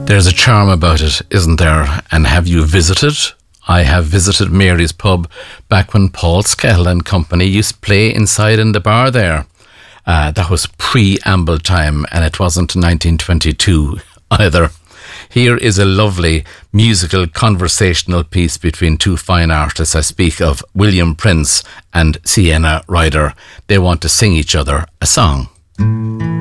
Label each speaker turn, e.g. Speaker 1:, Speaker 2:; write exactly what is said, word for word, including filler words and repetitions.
Speaker 1: There's a charm about it, isn't there? And have you visited? I have visited Mary's Pub back when Paul Skell and company used to play inside in the bar there. Uh, that was pre-amble time, and it wasn't nineteen twenty-two either. Here is a lovely musical conversational piece between two fine artists. I speak of William Prince and Sienna Ryder. They want to sing each other a song.